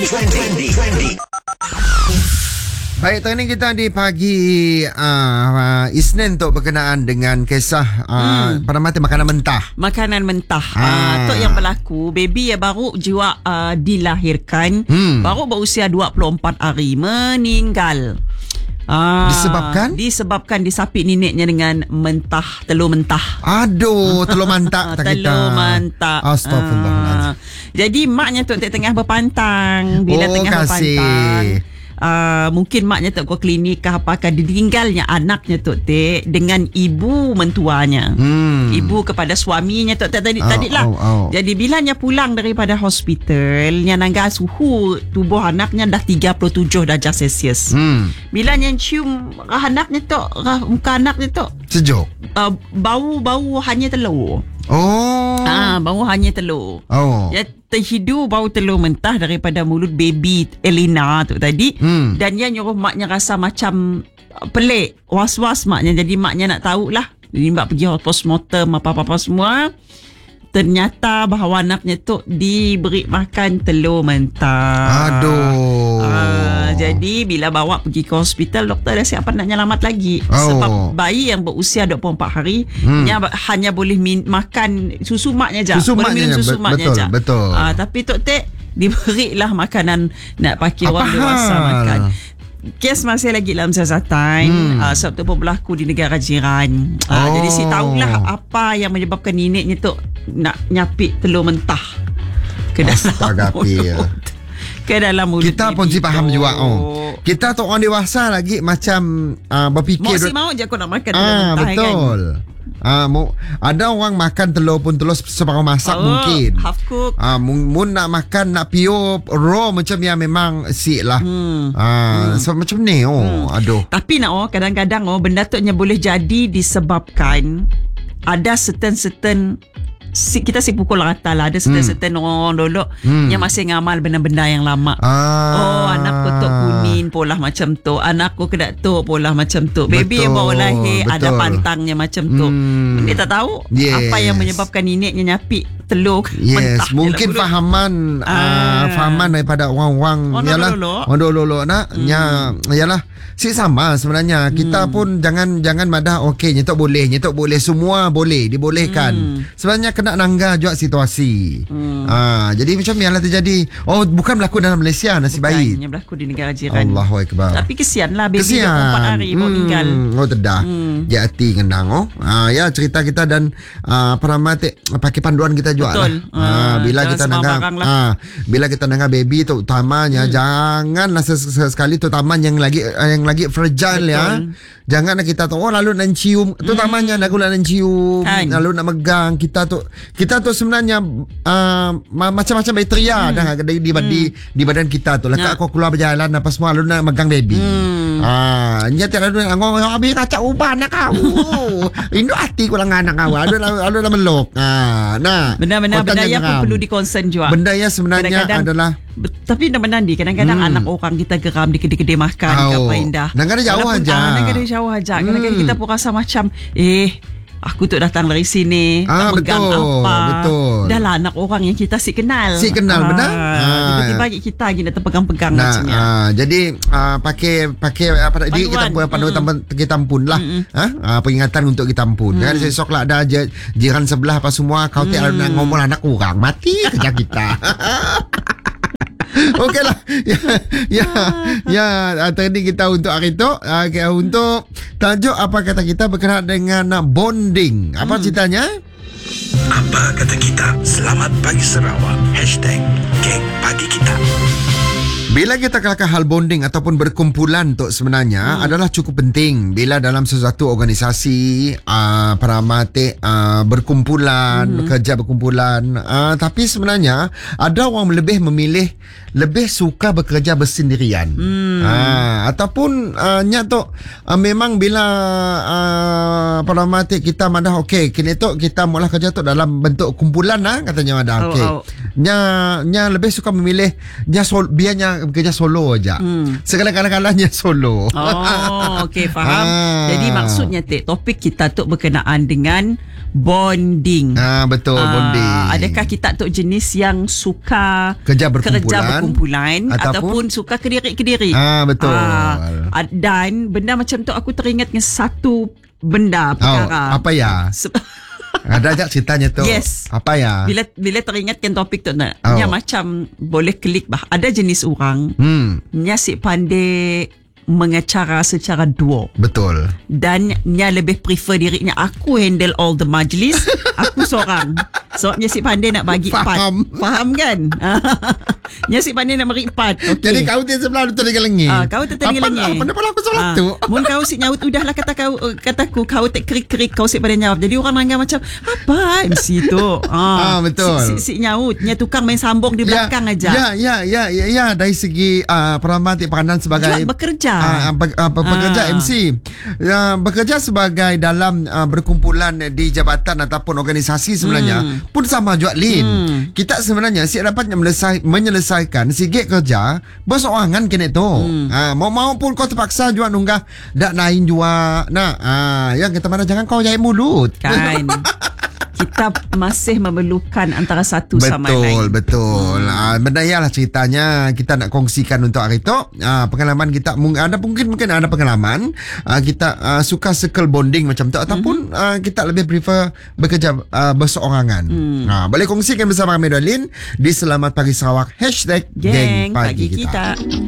Trendy. Baik, tadi kita di pagi Isnin untuk berkenaan dengan kisah pada mati makanan mentah. Makanan mentah. Tu yang berlaku. Baby yang baru jiwa dilahirkan, baru berusia 24 hari meninggal. Disebabkan disapit neneknya dengan telur mentah. Aduh, telur mantak tak kita. Telur mantak. Astagfirullah. Jadi maknya tu tengah berpantang. Bila tengah berpantang, mungkin maknya tak ke klinik ke apakah ditinggalnya anaknya tu dengan ibu mentuanya. Ibu kepada suaminya tu tadi lah. Jadi bilanya pulang daripada hospital, nya nangga suhu tubuh anaknya dah 37 darjah Celsius. Bilanya cium anaknya tu, muka anaknya tu sejuk. Bau hanya telur. Bau hanya telur. Ya, terhidu bau telur mentah daripada mulut baby Elina tu tadi. Dan dia nyuruh maknya rasa macam pelik, was-was maknya. Jadi maknya nak tahulah. Jadi mak pergi postmortem apa-apa semua. Ternyata bahawa anaknya tu diberi makan telur mentah. Aduh. Jadi bila bawa pergi ke hospital, doktor dah siap nak nyelamat lagi. Sebab bayi yang berusia 24 hari hanya boleh makan susu maknya je. Boleh minum susu maknya je. Betul. Tapi Tok Tek diberilah makanan nak pakai orang dewasa makan. Kes masih lagi dalam siasatan. Sebab tu pun berlaku di negara jiran. Jadi si tahulah apa yang menyebabkan neneknya tu nak nyapit telur mentah ke dalam mulut. Ke dalam mulut. Kita pun si faham juga. Kita tu orang dewasa lagi macam berfikir. Mau je aku nak makan telur mentah. Betul. Kan? Ada orang makan telur pun telur separuh masak mungkin. Half cook. Mun nak makan nak piup raw macam yang memang sik lah. So macam ni. Aduh. Tapi kadang-kadang benda tu hanya boleh jadi disebabkan ada certain kita pukul rata lah. Ada certain orang dulu yang masih ngamal benda-benda yang lama. Anakku tu kuning pola macam tu, anakku kena tu pola macam tu. Baby yang baru lahir ada pantangnya macam tu. Dia tak tahu apa yang menyebabkan neneknya nyapik telur mentah. Mungkin fahaman daripada orang-orang orang dulu nak yalah si sama sebenarnya. Kita pun jangan madah nyetok boleh semua boleh dibolehkan. Sebenarnya kena nangga juga situasi. Jadi macam yang terjadi bukan berlaku dalam Malaysia nasib baik. Bukannya berlaku di negara jiran. Allahu Akbar. Tapi kesian lah baby 24 hari baru tinggal. Tedah. Dia hati ngenang ya cerita kita dan pakai panduan kita juga. Betul. Bila kita nangga baby tu utamanya janganlah sekali terutama yang lagi fragile. Betul. Ya. Janganlah kita tu lalu nak cium terutamanya nak cium lalu nak megang kita tu sebenarnya macam-macam bakteria dah di badan kita tu. Letak aku keluar berjalan apa semua lalu nak megang baby. Nyata lalu ngomong habis kacau ubah anak kau. Induk hati ku lang anak kau. Lalu meluk. Benar-benar benda yang pun perlu di-concern juga. Benda yang sebenarnya adalah tapi kadang-kadang anak orang kita geram di kedai-kedai makan ke apa indah. Kadang-kadang jauh aja. Kadang-kadang kita pun rasa macam aku tu datang dari sini nak megang apa. Betul. Dah lah anak orang yang kita kenal. Benar. Tiba-tiba kita lagi nak terpegang-pegang macamnya. Jadi pakai apa tadi kita tampun lah. Peringatan untuk kita tampun. Kan esok lah ada jiran sebelah apa semua kau tak nak ngomong anak orang mati kerja kita. Okeylah. Tadi kita untuk hari tu untuk tajuk apa kata kita berkenaan dengan bonding. Apa ceritanya? Apa kata kita? Selamat pagi Sarawak. #Geng Pagi Kita. Bila kita katakan hal bonding ataupun berkumpulan tu sebenarnya adalah cukup penting. Bila dalam sesuatu organisasi para mate berkumpulan, kerja berkumpulan, tapi sebenarnya ada orang lebih suka bekerja bersendirian. Ataupun memang bila para mate kita madah kini tu kita mula kerja tu dalam bentuk kumpulan katanya madah nya lebih suka memilih biarnya bekerja solo aja. Segala-galanya solo. Oh, okey, faham. Ah. Jadi maksudnya topik kita tu berkenaan dengan bonding. Betul, bonding. Adakah kita tu jenis yang suka Kerja berkumpulan ataupun suka kediri-kediri? Betul. Dan benda macam tu aku teringat dengan satu benda perkara. Apa ya? Ada ajak ceritanya tu. Yes. Apa ya? Bila teringatkan topik tu nak, nya macam boleh klik bah. Ada jenis orang nya si pandai mengacara secara duo. Betul. Dan nya lebih prefer dirinya aku handle all the majlis, aku seorang. Sebabnya si pandai nak bagi Faham. empat. Faham kan? Nya si pandai nak bagi empat. Okay. Jadi kau tu sebelah tu telinga-lengi. Kau tu telinga-lengi. Apa nak aku sebelah tu? Mun kau si nyaut udahlah kataku kau tak krik-krik kau si pada nyaut. Jadi orang anggap macam apa MC tu? Betul. Si nyaut nya tukang main sambung di belakang aja. Ya, dari segi peramal peranan sebagai bekerja. Bekerja MC. Bekerja sebagai dalam berkumpulan di jabatan ataupun organisasi sebenarnya pun sama juga Lin. Kita sebenarnya siap dapat menyelesaikan sikit kerja berseorangan kena tu. Mau pun kau terpaksa juga nunggah dak lain juga. Yang kita mana jangan kau jahit mulut. Kan. Kita masih memerlukan antara satu sama lain. Betul. Berdayalah ceritanya kita nak kongsikan untuk hari itu. Pengalaman kita mungkin ada pengalaman kita suka circle bonding macam tu ataupun kita lebih prefer bekerja berseorangan. Boleh kongsikan bersama kami Dolin di Selamat Pagi Sarawak #Geng Pagi Kita.